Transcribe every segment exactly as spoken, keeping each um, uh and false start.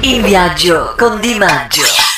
In viaggio con Di Maggio.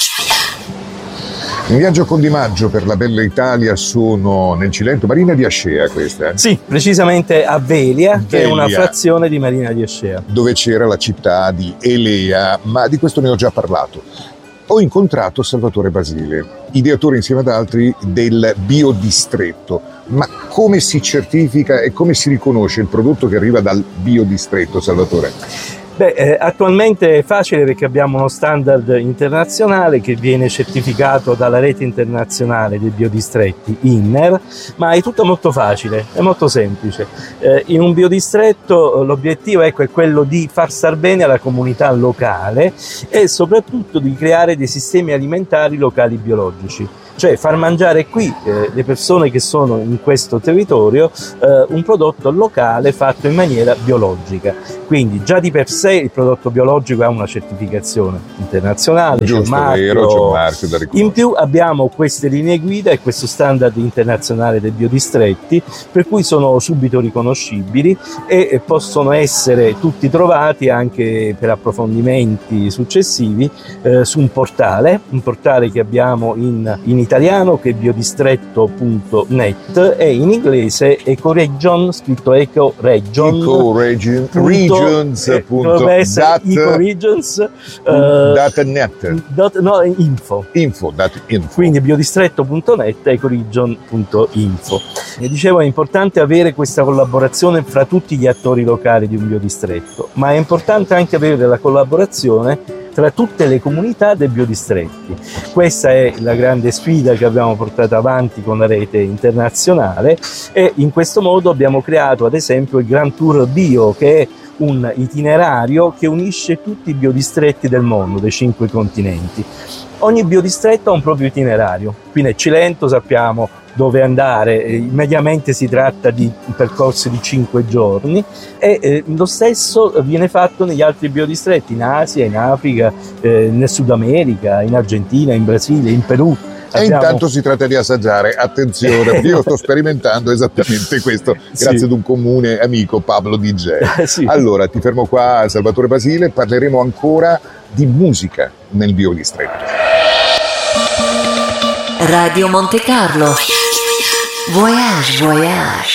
In viaggio con Di Maggio per la bella Italia sono nel Cilento. Marina di Ascea questa? Eh? Sì, precisamente a Velia, Velia, che è una frazione di Marina di Ascea. Dove c'era la città di Elea, ma di questo ne ho già parlato. Ho incontrato Salvatore Basile, ideatore insieme ad altri del biodistretto. Ma come si certifica e come si riconosce il prodotto che arriva dal biodistretto, Salvatore? Beh, eh, attualmente è facile perché abbiamo uno standard internazionale che viene certificato dalla rete internazionale dei biodistretti, I N E R, ma è tutto molto facile, è molto semplice. Eh, in un biodistretto l'obiettivo ecco, è quello di far star bene alla comunità locale e soprattutto di creare dei sistemi alimentari locali biologici. Cioè far mangiare qui eh, le persone che sono in questo territorio eh, un prodotto locale fatto in maniera biologica. Quindi già di per sé il prodotto biologico ha una certificazione internazionale. Giusto, c'è marchio, vero, c'è un marchio da riconoscere. In più abbiamo queste linee guida e questo standard internazionale dei biodistretti, per cui sono subito riconoscibili e possono essere tutti trovati anche per approfondimenti successivi eh, su un portale, un portale che abbiamo in, in italiano che è biodistretto punto net e in inglese Ecoregion, scritto Ecoregion. Ecoregion, regions, eh, punto, dat, Ecoregions, uh, dot net. Dot, no, info. Info, dat info. Quindi biodistretto punto net, ecoregion punto info. E dicevo, è importante avere questa collaborazione fra tutti gli attori locali di un biodistretto, ma è importante anche avere la collaborazione tra tutte le comunità dei biodistretti. Questa è la grande sfida che abbiamo portato avanti con la rete internazionale e in questo modo abbiamo creato ad esempio il Grand Tour Bio, che è un itinerario che unisce tutti i biodistretti del mondo, dei cinque continenti. Ogni biodistretto ha un proprio itinerario. Qui nel Cilento sappiamo dove andare, mediamente si tratta di percorsi di cinque giorni e eh, lo stesso viene fatto negli altri biodistretti, in Asia, in Africa, eh, nel Sud America, in Argentina, in Brasile, in Perù. E abbiamo... intanto si tratta di assaggiare, attenzione, io sto sperimentando esattamente questo, grazie sì. ad un comune amico, Pablo D J. Sì. Allora, ti fermo qua, Salvatore Basile, parleremo ancora di musica nel biodistretto. Radio Monte Carlo. Voyage, voyage.